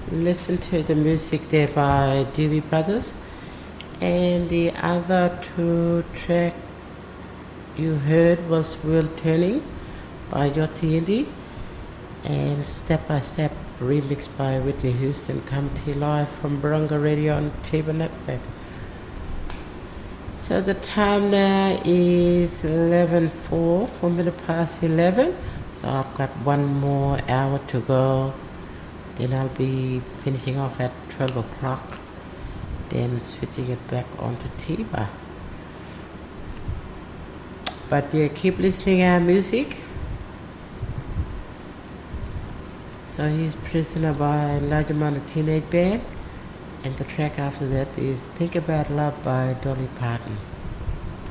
listen to the music there by Dewey Brothers. And the other two track you heard was Wheel Turning by Yachty Indy and Step by Step remixed by Whitney Houston, come to you live from Barunga Radio on Table Network. So the time now is 4 minutes past 11. So I've got one more hour to go. Then I'll be finishing off at 12 o'clock. Then switching it back onto Tiba. But yeah, keep listening our music. So he's Prisoner by Large Amount of Teenage Band. And the track after that is Think About Love by Dolly Parton.